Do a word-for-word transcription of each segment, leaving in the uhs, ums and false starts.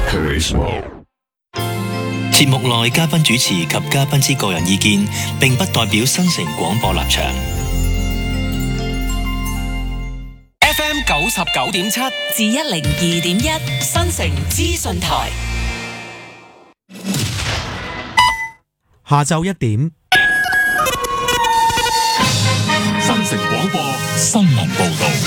節目內嘉賓主持及嘉賓之個人意見，並不代表新城廣播立場。 F M 九十九點七至一零二點一，新城資訊台。 下晝一點， 新城廣播新聞報道。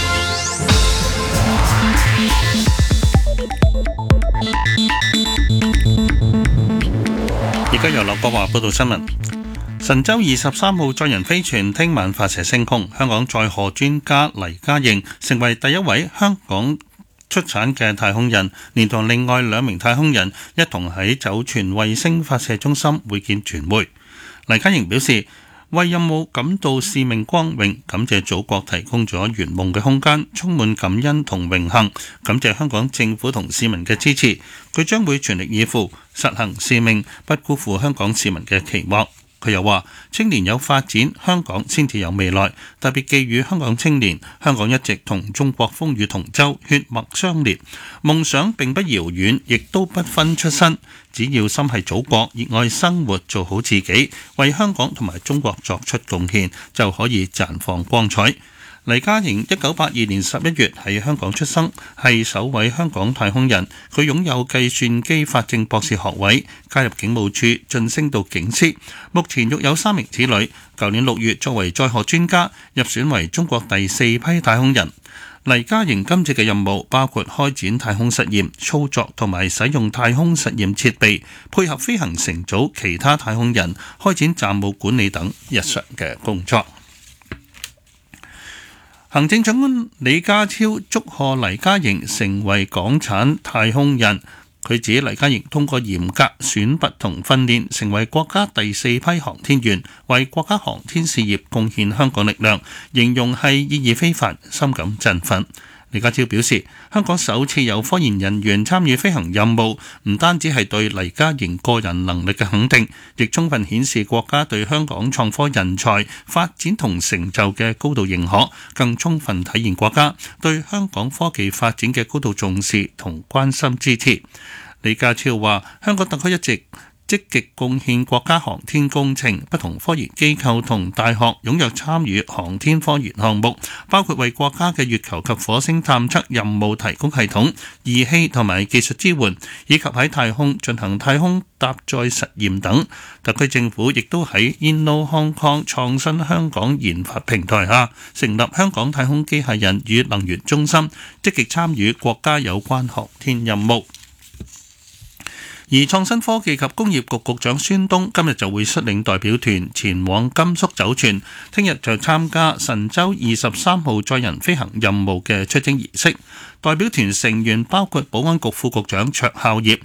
而家由劉國華報道新聞。神舟二十三號載人飛船聽晚發射升空，香港載荷專家黎家瑩成為第一位香港出產嘅太空人，連同另外兩名太空人一同喺酒泉衛星發射中心會見傳媒。黎家瑩表示，為任務感到使命光榮，感謝祖國提供咗圓夢嘅空間，充滿感恩同榮幸，感謝香港政府同市民嘅支持。佢將會全力以赴，實行使命，不辜負香港市民嘅期望。佢又話，青年有發展，香港先至有未來，特別寄語香港青年，香港一直同中國風雨同舟，血脈相連，夢想並不遙遠，亦都不分出身，只要心係祖國，熱愛生活，做好自己，為香港同埋中國作出貢獻，就可以綻放光彩。黎家瑩一九八二年十一月喺香港出生，係首位香港太空人。佢擁有計算機法政博士學位，加入警務處晉升到警司。目前育有三名子女。舊年六月作為載荷專家入選為中國第四批太空人。黎家瑩今次嘅任務包括開展太空實驗、操作同埋使用太空實驗設備，配合飛行乘組其他太空人開展站務管理等日常嘅工作。行政長官李家超祝賀黎家瑩成為港產太空人。佢指黎家瑩通過嚴格選拔同訓練，成為國家第四批航天員，為國家航天事業貢獻香港力量，形容係意義非凡，深感振奮。李家超表示，香港首次有科研人員參與飛行任務，唔單止係對黎家瑩個人能力嘅肯定，亦充分顯示國家對香港創科人才發展同成就嘅高度認可，更充分體現國家對香港科技發展嘅高度重視同關心支持。李家超話，香港特區一直積極貢獻國家航天工程，不同科研機構同大學踴躍參與航天科研項目，包括為國家嘅月球及火星探測任務提供系統、儀器同埋技術支援，以及喺太空進行太空搭載實驗等。特區政府亦都喺 Inno Hong Kong 創新香港研發平台下，成立香港太空機械人與能源中心，積極參與國家有關航天任務。而創新科技及工業局局長孫東今日就會率領代表團前往甘肅酒泉，聽日就參加神舟二十三號載人飛行任務嘅出征儀式。代表團成員包括保安局副局長卓孝業、